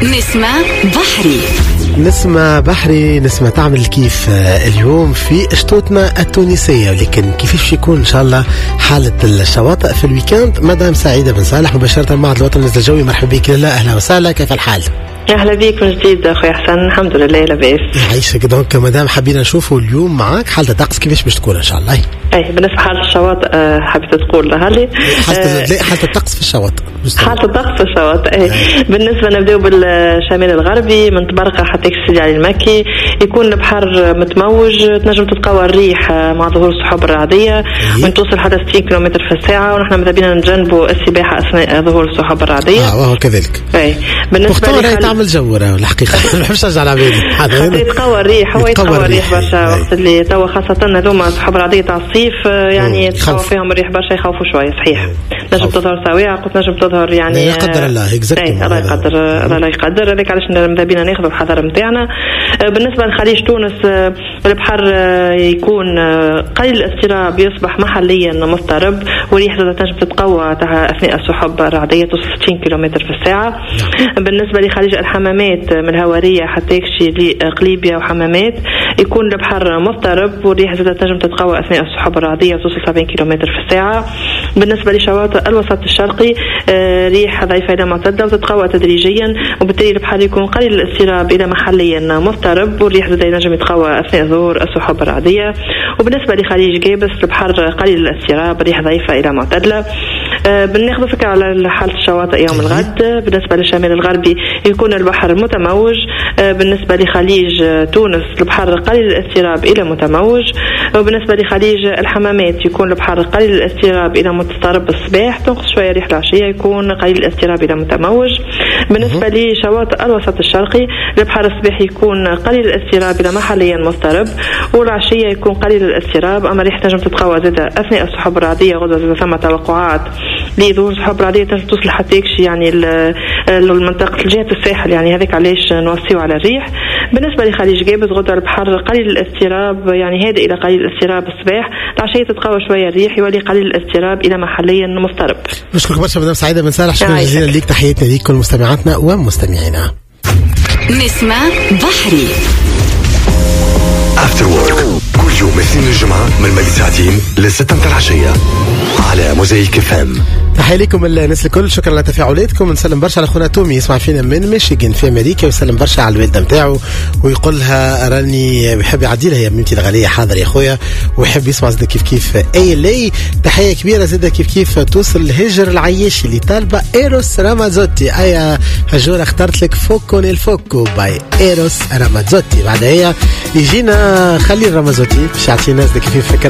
نسمة بحري نسمة تعمل كيف اليوم في شطوطنا التونسية، ولكن كيفاش يكون إن شاء الله حالة الشواطئ في الويكاند؟ مدام سعيدة بن صالح مباشرة مع الوطن النزل الجوي، مرحبا بك. لا أهلا وسهلا، كيف الحال؟ أهلا بيك من جديد أخوي حسن، الحمد لله لاباس. يعيشك. دونك مدام حبينا نشوفوا اليوم معاك حالة الطقس كيفاش باش تكون إن شاء الله؟ أي بالنسبة حالة الشواطئ حبيت تقول هالي حالة الطقس في الشواطئ. حالة الطقس في الشواطئ بالنسبة نبدأ بالشمال الغربي من طبرقة حتى سيدي علي المكي، يكون البحر متموج، تنجم تتقوى الريح مع ظهور السحب الرعدية من توصل حتى 60 كيلومتر في الساعة، ونحن متابعين نجنبوا السباحة أثناء ظهور السحب الرعدية. وهو كذلك. بالنسبة لي تعمل جورة الحقيقة ما نحبش نرجع على بالي حتى يتقوى الريح، هو يتقوى الريح برشا وقت اللي توا خاصة هذوما السحب الرعدية تاع الصيف يعني يتقوى فيهم الريح برشا، يخوفوا شوية. صحيح نجم تظهر سواعق وتنجم تظهر يعني لا يقدر الله. الله يقدر، الله لا يقدر. هذاك علاش مذابينا ناخذوا الحذر نتاعنا. بالنسبة لخليج تونس البحر يكون قليل الاضطراب، يصبح محليا مضطرب، وريح تنجم تتقوى أثناء السحب الرعدية توصل 60 كيلومتر في الساعة. بالنسبة لخليج الحمامات من الهوارية حتى يكشي لقليبيا وحمامات يكون البحر مضطرب، والريح تنجم تتقوى أثناء السحب الرعدية توصل 70 كيلومتر في الساعة. بالنسبة لشواطئ الوسط الشرقي ريح ضعيفة إلى معتدلة وتتقوى تدريجيا، وبالتالي البحر يكون قليل الاضطراب إلى محليا مضطرب، والريح ينجم يتقوى أثناء ظهور السحب الرعدية. وبالنسبة لخليج جابس البحر قليل الاضطراب، ريح ضعيفة إلى معتدلة. بناخذ فكرة على حالة الشواطئ يوم الغد. بالنسبة للشمال الغربي يكون البحر متموج. بالنسبة لخليج تونس البحر قليل الاضطراب إلى متموج. وبالنسبة لخليج الحمامات يكون البحر قليل الاضطراب إلى مضطرب الصباح، تنقص شوية ريح العشية، يكون قليل الاضطراب إلى متموج. بالنسبة لشواطئ الوسط الشرقي البحر الصباح يكون قليل الاضطراب إلى محليا مضطرب، والعشية يكون قليل الاضطراب، أما ريح تنجم تتقوى زادة أثناء السحب الرعدية. غدا ثم توقعات لظهور سحب رعدية تنجم توصل حتى يكشي يعني المنطقة جهة الساحل، يعني هذاك علاش نوصيو على الريح. بالنسبة لخليج جابس غدا البحر قليل الاضطراب، يعني هادئ إلى قليل الاضطراب الصباح، العشية تتقوى شوية الريح يولي قليل الاضطراب إلى محليا مضطرب. نشكرك برشا مدام سعيدة بن صالح، شكرا جزيلا ليك، تحياتنا ليك كل مستمعاتنا ومستمعينا. نسمة بحري After Work كل يوم اثنين الجمعة من ساعتين ل6 متاع العشية على موزايك FM. تحية لكم الناس الكل، شكرا على تفاعلاتكم. نسلم برشا على خونا تومي يسمع فينا من ميشيغان في امريكا، ويسلم برشا على الوالده نتاعو ويقول لها راني بحب يعدي لها يا بنتي الغاليه حاضر يا خويا، ويحب يسمع زاد كيف اي تحيه كبيره زاد كيف توصل الهجر العياشي اللي طالبه ايروس رامازوتي. ايا هجوره اخترت لك فوكون الفوكو باي ايروس رامازوتي. بعد هي يجينا خليل رامازوتي باش يعطينا زاد كيف فكره